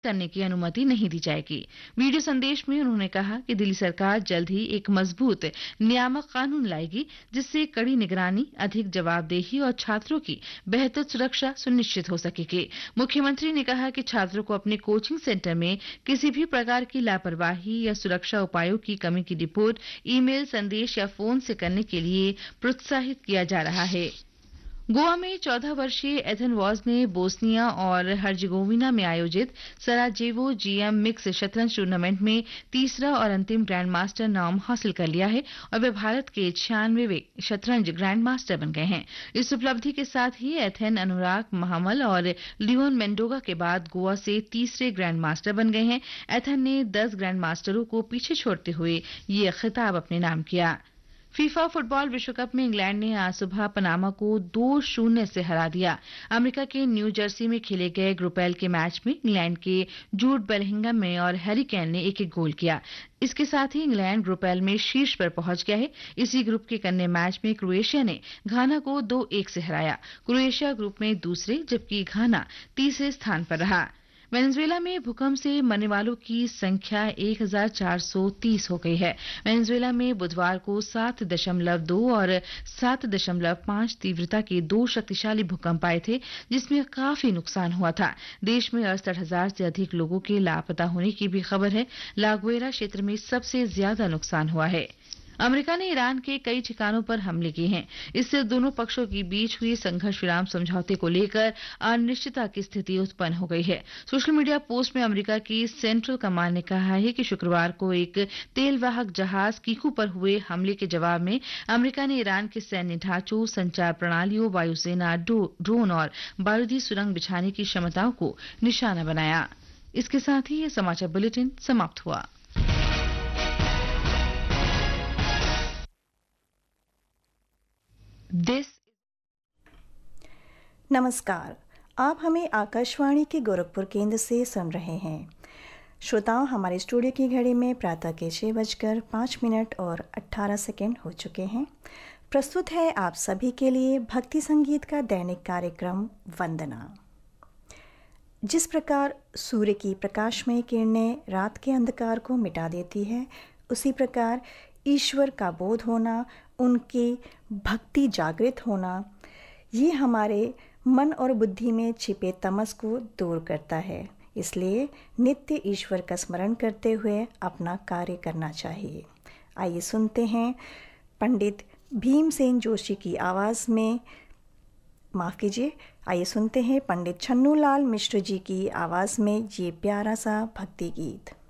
करने की अनुमति नहीं दी जाएगी। वीडियो संदेश में उन्होंने कहा कि दिल्ली सरकार जल्द ही एक मजबूत नियामक कानून लाएगी, जिससे कड़ी निगरानी, अधिक जवाबदेही और छात्रों की बेहतर सुरक्षा सुनिश्चित हो सकेगी। मुख्यमंत्री ने कहा कि छात्रों को अपने कोचिंग सेंटर में किसी भी प्रकार की लापरवाही या सुरक्षा उपायों की कमी की रिपोर्ट ईमेल, संदेश या फोन से करने के लिए प्रोत्साहित किया जा रहा है। गोवा में 14 वर्षीय एथन वॉज ने बोस्निया और हर्जेगोविना में आयोजित सराजेवो जीएम मिक्स शतरंज टूर्नामेंट में तीसरा और अंतिम ग्रैंड मास्टर नाम हासिल कर लिया है और वे भारत के 96वें शतरंज ग्रैंड मास्टर बन गए हैं। इस उपलब्धि के साथ ही एथन अनुराग महामल और लियोन मेंडोगा के बाद गोवा से तीसरे ग्रैंड मास्टर बन गए हैं। एथन ने 10 ग्रैंड मास्टरों को पीछे छोड़ते हुए ये खिताब अपने नाम किया। फीफा फुटबॉल विश्व कप में इंग्लैंड ने आज सुबह पनामा को 2-0 से हरा दिया। अमेरिका के न्यू जर्सी में खेले गए ग्रुप एल के मैच में इंग्लैंड के जूड बेलिंघम और हैरी केन ने एक-एक गोल किया। इसके साथ ही इंग्लैंड ग्रुप एल में शीर्ष पर पहुंच गया है। इसी ग्रुप के अन्य मैच में क्रोएशिया ने घाना को 2-1 से हराया। क्रोएशिया ग्रुप में दूसरे जबकि घाना तीसरे स्थान पर रहा। वेनेजुएला में भूकंप से मरने वालों की संख्या 1430 हो गई है। वेनेजुएला में बुधवार को 7.2 और 7.5 तीव्रता के 2 शक्तिशाली भूकंप आए थे, जिसमें काफी नुकसान हुआ था। देश में 68,000 से अधिक लोगों के लापता होने की भी खबर है। लागुएरा क्षेत्र में सबसे ज्यादा नुकसान हुआ है। अमेरिका ने ईरान के कई ठिकानों पर हमले किए हैं। इससे दोनों पक्षों के बीच हुई संघर्ष विराम समझौते को लेकर अनिश्चितता की स्थिति उत्पन्न हो गई है। सोशल मीडिया पोस्ट में अमेरिका की सेंट्रल कमांड ने कहा है कि शुक्रवार को एक तेलवाहक जहाज कीकू पर हुए हमले के जवाब में अमेरिका ने ईरान के सैन्य ढांचों, संचार प्रणालियों, वायुसेना, ड्रोन और बारूदी सुरंग बिछाने की क्षमताओं को निशाना बनाया। इसके साथ ही ये समाचार बुलेटिन समाप्त हुआ। नमस्कार, आप हमें आकाशवाणी के गोरखपुर केंद्र से सुन रहे हैं। श्रोताओं, हमारे स्टूडियो की घड़ी में प्रातः के 6:05 और 18 सेकेंड हो चुके हैं। प्रस्तुत है आप सभी के लिए भक्ति संगीत का दैनिक कार्यक्रम वंदना। जिस प्रकार सूर्य की प्रकाशमय किरणें रात के अंधकार को मिटा देती है, उसी प्रकार ईश्वर का बोध होना, उनकी भक्ति जागृत होना, ये हमारे मन और बुद्धि में छिपे तमस को दूर करता है। इसलिए नित्य ईश्वर का स्मरण करते हुए अपना कार्य करना चाहिए। आइए सुनते हैं पंडित भीमसेन जोशी की आवाज़ में, आइए सुनते हैं पंडित छन्नूलाल मिश्र जी की आवाज़ में ये प्यारा सा भक्ति गीत।